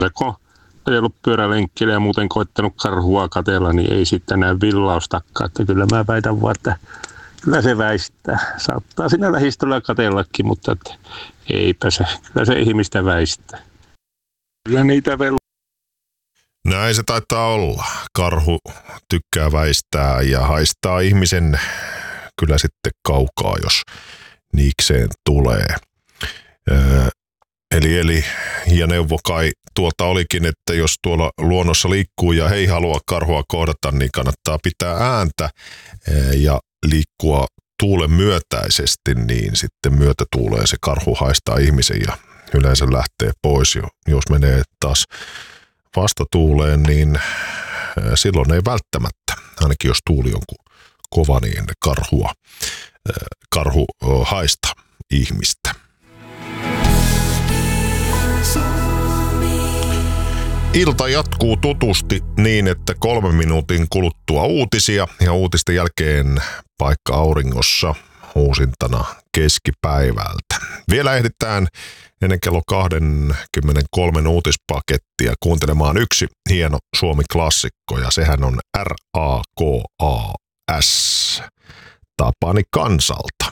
kun ajellut pyörälenkkillä ja muuten koittanut karhua katsella, niin ei sitten näy villaustakaan. Että kyllä mä väitän vaan, että kyllä se väistää. Saattaa siinä lähistöllä katsellakin, mutta että eipä se. Kyllä se ihmistä väistää. Kyllä niitä Näin se taitaa olla. Karhu tykkää väistää ja haistaa ihmisen kyllä sitten kaukaa, jos niikseen tulee. Eli ja neuvo kai tuolta olikin, että jos tuolla luonnossa liikkuu ja ei halua karhua kohdata, niin kannattaa pitää ääntä ja liikkua tuulen myötäisesti, niin sitten myötätuuleen se karhu haistaa ihmisen ja yleensä lähtee pois. Jos menee taas vastatuuleen, niin silloin ei välttämättä, ainakin jos tuuli on kova, niin karhu haista ihmistä. Ilta jatkuu tutusti niin, että 3 minuutin kuluttua uutisia ja uutisten jälkeen paikka auringossa uusintana keskipäivältä. Vielä ehditään ennen kello 23 uutispakettia kuuntelemaan yksi hieno Suomi-klassikko ja sehän on RAKAS Tapani Kansalta.